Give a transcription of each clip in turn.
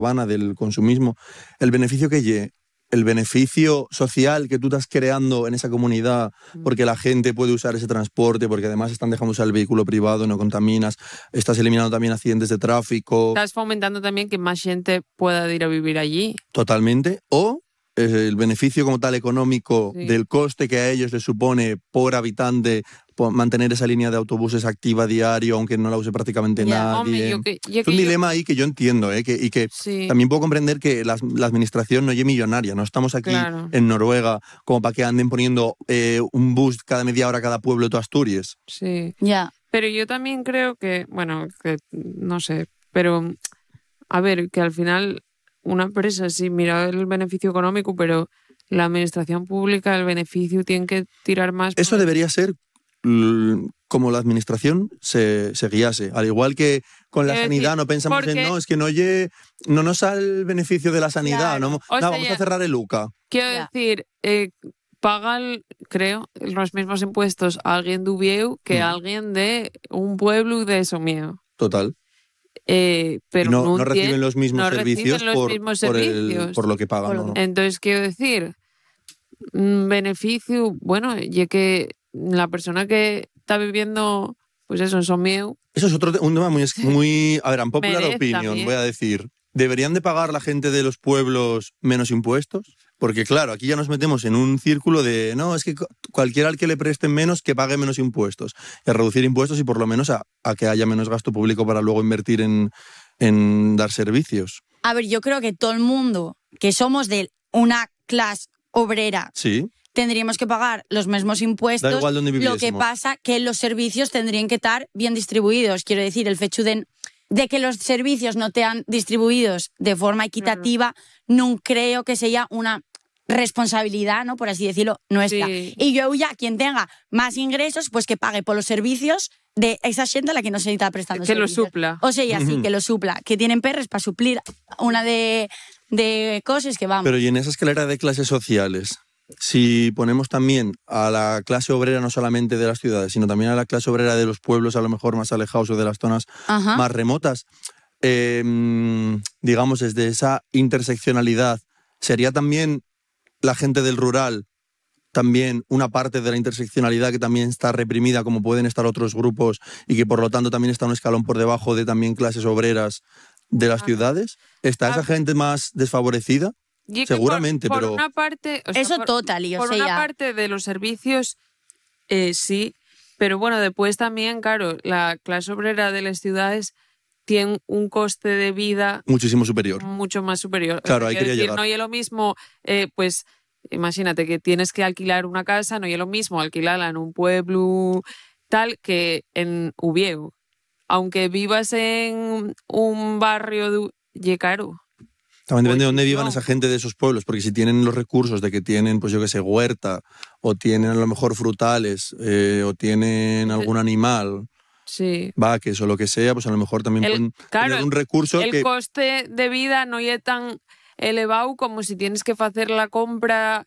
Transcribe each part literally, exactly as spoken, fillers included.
urbana, del consumismo, el beneficio que lle, el beneficio social que tú estás creando en esa comunidad, porque la gente puede usar ese transporte, porque además están dejando usar el vehículo privado, no contaminas, estás eliminando también accidentes de tráfico. Estás fomentando también que más gente pueda ir a vivir allí. Totalmente. O eh, el beneficio como tal económico sí. del coste que a ellos les supone por habitante por mantener esa línea de autobuses activa diario, aunque no la use prácticamente yeah. nadie. Hombre, yo que, yo es un que dilema yo... ahí que yo entiendo, ¿eh? que, y que sí. también puedo comprender que la, la administración no es millonaria. No estamos aquí claro. en Noruega como para que anden poniendo eh, un bus cada media hora a cada pueblo de tu Asturias. Sí, ya. Yeah. Pero yo también creo que, bueno, que no sé, pero a ver, que al final una empresa sí mira el beneficio económico, pero la administración pública, el beneficio tiene que tirar más. Eso debería ser como la administración se, se guiase. Al igual que con la sanidad, no pensamos en, no, es que no, oye, no nos sale el beneficio de la sanidad, claro. no, no sea, vamos ya, a cerrar el U C A. Quiero ya. decir, eh, pagan, creo, los mismos impuestos a alguien de Ubieu que mm. a alguien de un pueblo de Somieo. Total. Eh, pero no, no, no reciben los mismos no servicios, los por, mismos por, servicios. El, por lo que pagan. Por, ¿no? Entonces, quiero decir, un beneficio, bueno, ya que la persona que está viviendo, pues eso, en Somieu... Eso es otro un tema muy... muy a ver, en popular opinion, también. voy a decir. ¿Deberían de pagar la gente de los pueblos menos impuestos? Porque claro, aquí ya nos metemos en un círculo de, no, es que cualquiera al que le presten menos, que pague menos impuestos. Y a reducir impuestos y por lo menos a, a que haya menos gasto público para luego invertir en, en dar servicios. A ver, yo creo que todo el mundo que somos de una clase obrera... Sí. tendríamos que pagar los mismos impuestos. Da igual donde viviésemos. Lo que pasa que los servicios tendrían que estar bien distribuidos. Quiero decir, el fecho de, de que los servicios no estén distribuidos de forma equitativa, uh-huh. no creo que sea una responsabilidad, ¿no? Por así decirlo, nuestra. Sí. Y yo ya, quien tenga más ingresos, pues que pague por los servicios de esa gente a la que no se está prestando que servicios. lo supla. O sea, sí, uh-huh. que lo supla. Que tienen perres para suplir una de, de cosas que vamos. Pero y en esa escalera de clases sociales... Si ponemos también a la clase obrera no solamente de las ciudades, sino también a la clase obrera de los pueblos a lo mejor más alejados o de las zonas Ajá. más remotas, eh, digamos desde esa interseccionalidad, ¿sería también la gente del rural también una parte de la interseccionalidad que también está reprimida como pueden estar otros grupos y que por lo tanto también está un escalón por debajo de también clases obreras de las Ajá. ciudades? ¿Está esa gente más desfavorecida? Seguramente, por, por pero... Una parte, o sea, Eso por, total, yo Por sé una ya. parte de los servicios, eh, sí, pero bueno, después también, claro, la clase obrera de las ciudades tiene un coste de vida... muchísimo superior. Mucho más superior. Claro, ahí quería decir, llegar. No es lo mismo, eh, pues, imagínate que tienes que alquilar una casa, no es lo mismo alquilarla en un pueblo tal que en Ubieu. Aunque vivas en un barrio de... y caro. También depende de dónde vivan esa gente de esos pueblos, porque si tienen los recursos de que tienen, pues yo qué sé, huerta, o tienen a lo mejor frutales, eh, o tienen algún animal, sí. vaques o lo que sea, pues a lo mejor también el, pueden claro, tener un recurso el que... El coste de vida no es tan elevado como si tienes que hacer la compra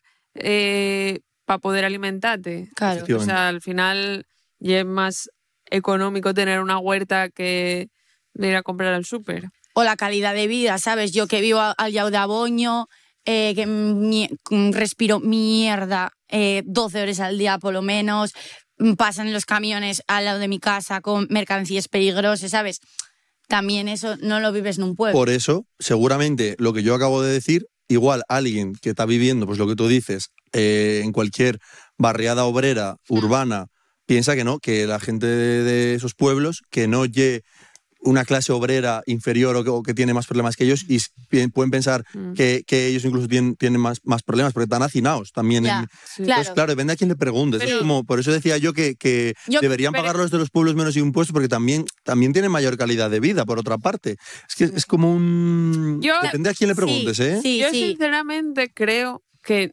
eh, para poder alimentarte. Claro. O sea, al final ya es más económico tener una huerta que ir a comprar al súper. O la calidad de vida, ¿sabes? Yo que vivo al lado de Aboño, eh, que mi, respiro mierda eh, doce horas al día por lo menos, pasan los camiones al lado de mi casa con mercancías peligrosas, ¿sabes? También eso no lo vives en un pueblo. Por eso, seguramente, lo que yo acabo de decir, igual alguien que está viviendo, pues lo que tú dices, eh, en cualquier barriada obrera, urbana, piensa que no, que la gente de, de esos pueblos, que no llegue una clase obrera inferior o que, o que tiene más problemas que ellos y pueden pensar mm. que, que ellos incluso tienen, tienen más, más problemas porque están hacinados también. Ya, en, sí. Entonces, claro. claro, depende a quién le preguntes. Pero, es como, por eso decía yo que, que yo, deberían pero, pagar los de los pueblos menos impuestos porque también, también tienen mayor calidad de vida, por otra parte. Es que es como un... Yo, depende a quién le preguntes, sí, ¿eh? Sí, yo sí. sinceramente creo que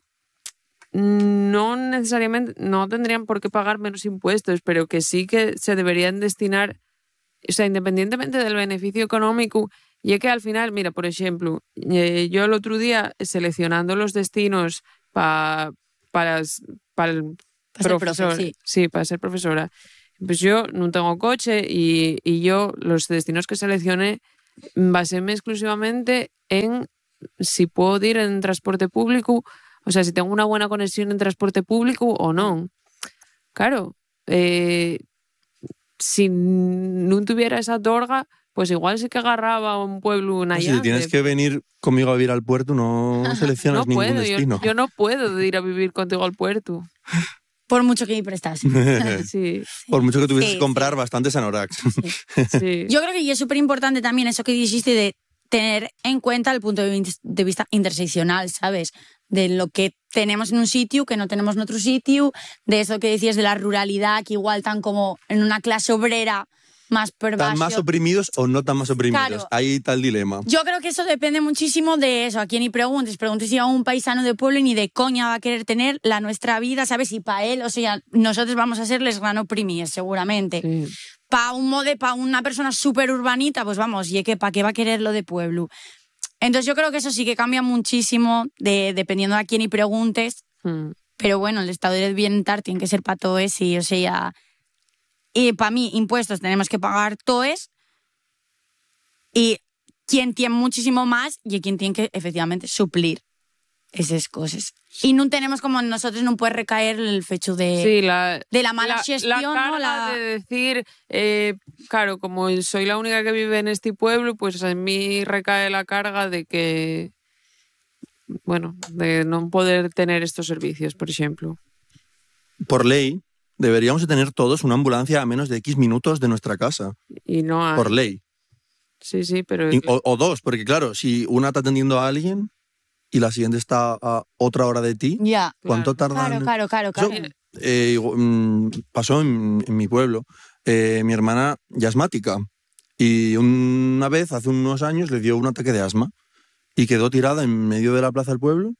no necesariamente, no tendrían por qué pagar menos impuestos, pero que sí que se deberían destinar... O sea, independientemente del beneficio económico, y es que al final, mira, por ejemplo, eh, yo el otro día seleccionando los destinos pa, para, para el para profesor, profe, sí. sí, para ser profesora, pues yo no tengo coche y, y yo los destinos que seleccioné baséme exclusivamente en si puedo ir en transporte público, o sea, si tengo una buena conexión en transporte público o no. Claro, eh, si no tuviera esa torga, pues igual sí que agarraba a un pueblo una llave. Si tienes que venir conmigo a vivir al puerto, no seleccionas no ningún puedo, destino. Yo, yo no puedo ir a vivir contigo al puerto. Por mucho que me prestas. Sí. Por mucho que tuvieses Sí, que comprar sí. bastantes anoraks. Sí. Sí. Yo creo que es súper importante también eso que dijiste de tener en cuenta el punto de vista interseccional, ¿sabes? De lo que tenemos en un sitio, que no tenemos en otro sitio, de eso que decías de la ruralidad, que igual tan como en una clase obrera más per ¿Tan baixo. más oprimidos o no tan más oprimidos? Claro. Ahí está el dilema. Yo creo que eso depende muchísimo de eso. A quien ni preguntes, preguntes si a un paisano de pueblo y ni de coña va a querer tener la nuestra vida, ¿sabes? Y para él, o sea, nosotros vamos a ser les gran oprimidos, seguramente. Sí. Para un mode, para una persona súper urbanita, pues vamos, y que para qué va a querer lo de pueblo. Entonces yo creo que eso sí que cambia muchísimo de, dependiendo a quién y preguntes. Mm. Pero bueno, el estado de bienestar tiene que ser para todo eso, y o sea, y para mí impuestos tenemos que pagar todos, y quien tiene muchísimo más y quien tiene que efectivamente suplir esas cosas. Y no tenemos como nosotros, no puede recaer el fecho de, Sí, la, de la mala la, gestión, la carga ¿no? La... de decir, eh, claro, como soy la única que vive en este pueblo, pues en mí recae la carga de que, bueno, de no poder tener estos servicios, por ejemplo. Por ley, deberíamos de tener todos una ambulancia a menos de X minutos de nuestra casa. Y no hay. Por ley. Sí, sí, pero... Y- O, o dos, porque claro, si una está atendiendo a alguien y la siguiente está a otra hora de ti, Ya. ¿cuánto Claro. tardan? Claro, claro, claro, Eso, claro. eh, igual, mm, pasó en, en mi pueblo. Eh, mi hermana ya asmática y una vez, hace unos años, le dio un ataque de asma y quedó tirada en medio de la plaza del pueblo,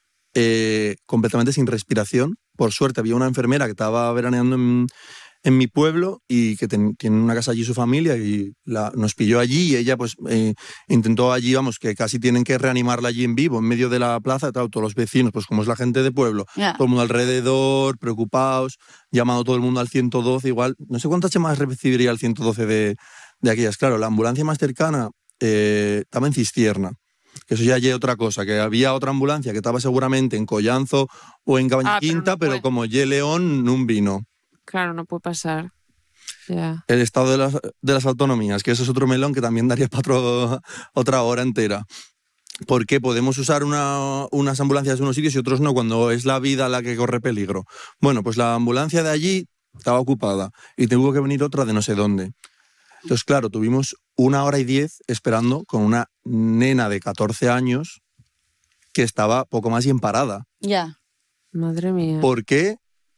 eh, completamente sin respiración. Por suerte había una enfermera que estaba veraneando en, en mi pueblo y que ten, tiene una casa allí su familia, y la, nos pilló allí, y ella pues eh, intentó allí, vamos, que casi tienen que reanimarla allí en vivo, en medio de la plaza, claro, todos los vecinos, pues como es la gente de pueblo, Ya. todo el mundo alrededor, preocupados, llamando todo el mundo al ciento doce, igual, no sé cuántas llamadas recibiría el ciento doce de, de aquellas. Claro, la ambulancia más cercana eh, estaba en Cistierna, que eso ya es otra cosa, que había otra ambulancia que estaba seguramente en Collanzo o en Cabaña Ah, pero Quinta, no pero puede. como Ye León, no vino. Claro, no puede pasar. Ya. El estado de las, de las autonomías, que eso es otro melón que también daría para otro- otra hora entera. Porque podemos usar una, unas ambulancias en unos sitios y otros no, cuando es la vida la que corre peligro. Bueno, pues la ambulancia de allí estaba ocupada y tuvo que venir otra de no sé dónde. Entonces, claro, tuvimos una hora y diez esperando con una nena de catorce años que estaba poco más y en parada. Ya. Madre mía. ¿Por qué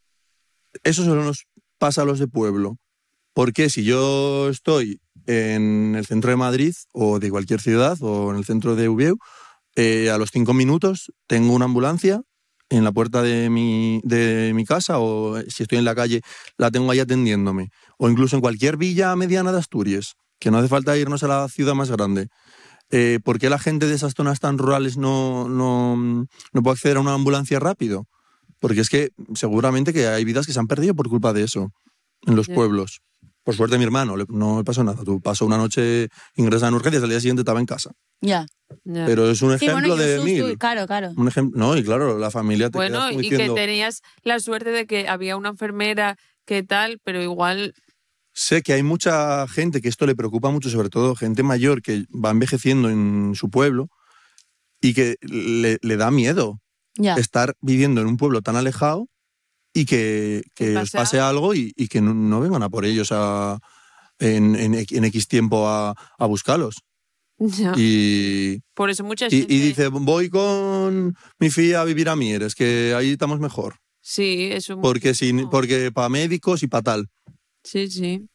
eso solo nos pasa a los de pueblo? Porque si yo estoy en el centro de Madrid o de cualquier ciudad o en el centro de Ubieu, eh, a los cinco minutos tengo una ambulancia en la puerta de mi, de mi casa, o si estoy en la calle la tengo ahí atendiéndome. O incluso en cualquier villa mediana de Asturias, que no hace falta irnos a la ciudad más grande. Eh, ¿Por qué la gente de esas zonas tan rurales no, no, no puede acceder a una ambulancia rápido? Porque es que seguramente que hay vidas que se han perdido por culpa de eso en los Ya. pueblos. Por suerte mi hermano le- no le pasó nada. Tú pasó una noche ingresada en urgencias, al día siguiente estaba en casa. Ya. Ya. Pero es un Sí, ejemplo bueno, y de un susto, mil. y claro, claro. Un ejemplo, no, y claro, la familia te Bueno, quedas como y diciendo, que tenías la suerte de que había una enfermera que tal, pero igual... sé que hay mucha gente que esto le preocupa mucho, sobre todo gente mayor que va envejeciendo en su pueblo y que le, le da miedo Ya. estar viviendo en un pueblo tan alejado y que, que Que os pase pase algo y, y que no, no vengan a por ellos a, en, en, en X tiempo a, a buscarlos. Ya. Y, Por eso mucha y, gente... y dice, voy con mi fía a vivir a Mieres, que ahí estamos mejor. Sí, eso... Porque, si, No. porque para médicos y para tal. Sí, sí.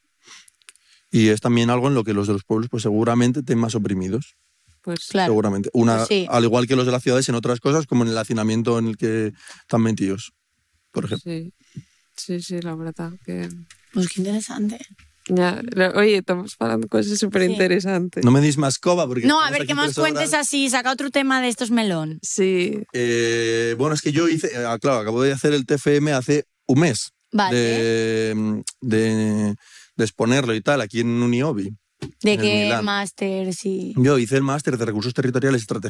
Y es también algo en lo que los de los pueblos pues seguramente estén más oprimidos. Pues Claro. Seguramente. Una, Pues sí. Al igual que los de las ciudades en otras cosas, como en el hacinamiento en el que están metidos, por ejemplo. sí. Sí, sí, la verdad que... Pues qué interesante. Ya, lo- oye, estamos hablando de cosas súper interesantes. No me deis más coba porque... No, a estamos ver, aquí ¿qué más tres horas. cuentes así? Saca otro tema de estos melón. Sí. Eh, bueno, es que yo hice... ah, claro, acabo de hacer el T F M hace un mes. Vale. De, de, de exponerlo y tal, aquí en Uniobi. ¿De qué máster? Sí. Yo hice el máster de Recursos Territoriales y Estrategia